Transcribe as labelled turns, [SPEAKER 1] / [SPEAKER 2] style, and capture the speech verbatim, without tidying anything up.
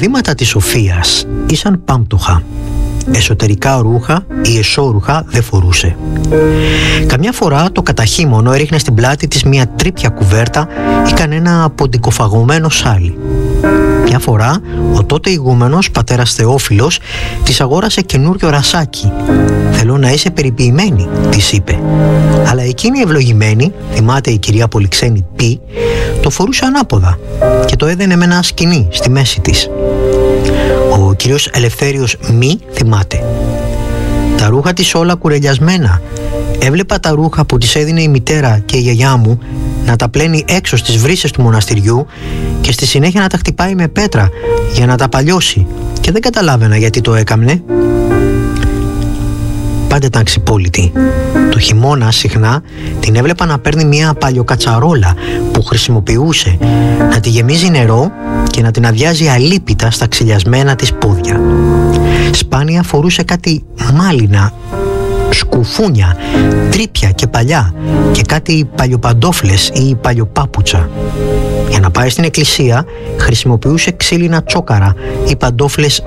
[SPEAKER 1] βήματα της Σοφίας ήσαν πάμπτωχα. Εσωτερικά ρούχα ή εσώρουχα δεν φορούσε. Καμιά φορά το καταχύμωνο έριχνε στην πλάτη της μια τρίπια κουβέρτα ή κανένα ποντικοφαγωμένο σάλι. Μια φορά ο τότε ηγούμενος πατέρας Θεόφιλος της αγόρασε καινούριο ρασάκι. «Θέλω να είσαι περιποιημένη», της είπε. Αλλά εκείνη η ευλογημένη, θυμάται η κυρία Πολυξένη Π, το φορούσε ανάποδα και το έδαινε με ένα σκοινί στη μέση της. Ο κύριος Ελευθέριος Μη θυμάται. Τα ρούχα της όλα κουρελιασμένα. Έβλεπα τα ρούχα που της έδινε η μητέρα και η γιαγιά μου να τα πλένει έξω στις βρύσες του μοναστηριού και στη συνέχεια να τα χτυπάει με πέτρα για να τα παλιώσει, και δεν καταλάβαινα γιατί το έκαμνε. Πάντα ήταν ξυπόλυτη. Το χειμώνα συχνά την έβλεπα να παίρνει μια παλιοκατσαρόλα που χρησιμοποιούσε, να τη γεμίζει νερό και να την αδειάζει αλίπητα στα ξυλιασμένα της πόδια. Σπάνια φορούσε κάτι μάλινα, σκουφούνια, τρίπια και παλιά και κάτι παλιοπαντόφλες ή παλιοπάπουτσα. Για να πάει στην εκκλησία χρησιμοποιούσε ξύλινα τσόκαρα ή παντόφλες